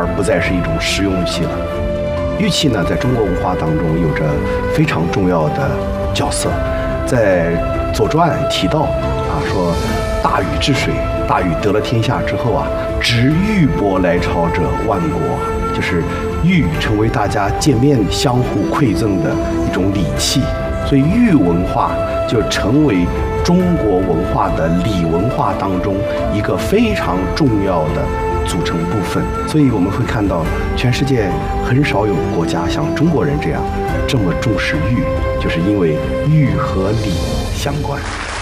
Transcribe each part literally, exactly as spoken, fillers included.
而不再是一种实用玉器了。玉器呢，在中国文化当中有着非常重要的角色。在《左传》提到啊，说大禹治水，大禹得了天下之后啊，执玉帛来朝者万国，就是玉成为大家见面相互馈赠的一种礼器，所以玉文化就成为中国文化的礼文化当中一个非常重要的组成部分。所以我们会看到，全世界很少有国家像中国人这样这么重视玉，就是因为玉和礼相关。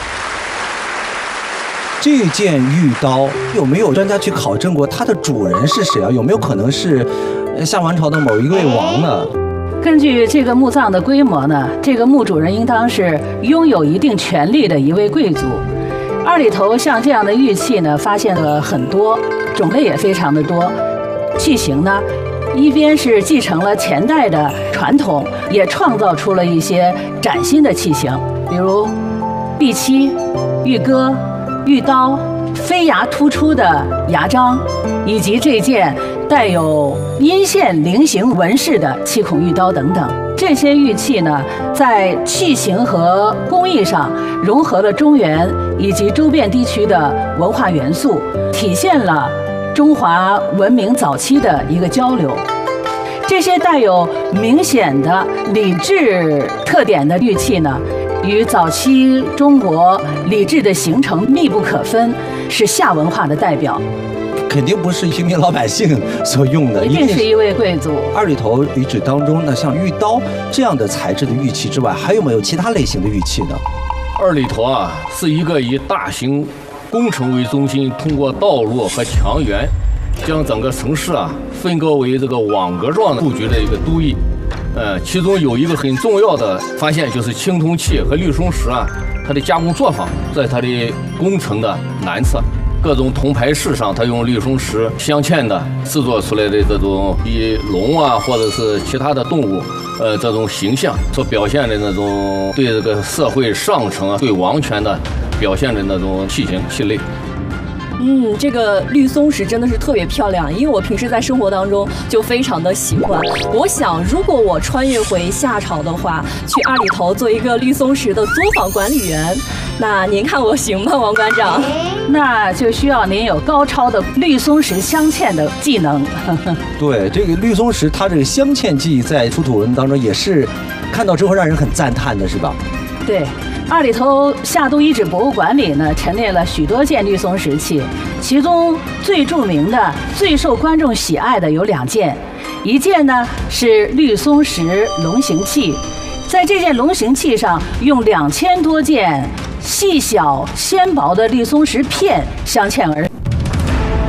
这件玉刀有没有专家去考证过它的主人是谁啊？有没有可能是夏王朝的某一位王呢？ 根据这个墓葬的规模呢，这个墓主人应当是拥有一定权力的一位贵族。二里头像这样的玉器呢，发现了很多，种类也非常的多。器型呢，一边是继承了前代的传统，也创造出了一些崭新的器型，比如碧漆、玉戈、玉刀、飞牙突出的牙章，以及这件带有阴线菱形纹饰的七孔玉刀等等。这些玉器呢，在器型和工艺上融合了中原以及周边地区的文化元素，体现了中华文明早期的一个交流。这些带有明显的礼制特点的玉器呢，与早期中国礼制的形成密不可分，是夏文化的代表。 肯定不是平民老百姓所用的， 一定是一位贵族。 二里头遗址当中呢，像玉刀这样的材质的玉器之外，还有没有其他类型的玉器呢？ 二里头啊，是一个以大型工程为中心，通过道路和墙垣，将整个城市啊分割为这个网格状的布局的一个都邑。呃，其中有一个很重要的发现，就是青铜器和绿松石啊，它的加工作坊在它的工程的南侧。各种铜牌饰上，它用绿松石镶嵌的制作出来的这种以龙啊，或者是其他的动物，呃，这种形象所表现的那种对这个社会上层啊、对王权的表现的那种器型器类。 嗯，这个绿松石真的是特别漂亮，因为我平时在生活当中就非常的喜欢。我想，如果我穿越回夏朝的话，去二里头做一个绿松石的作坊管理员，那您看我行吗，王馆长？ 那就需要您有高超的绿松石镶嵌的技能。 对，这个绿松石它这个镶嵌技在出土文当中也是看到之后让人很赞叹的，是吧？ 对。二里头夏都遗址博物馆里呢，陈列了许多件绿松石器，其中最著名的、最受观众喜爱的有两件，一件呢是绿松石龙形器，在这件龙形器上用两千多件细小纤薄的绿松石片镶嵌而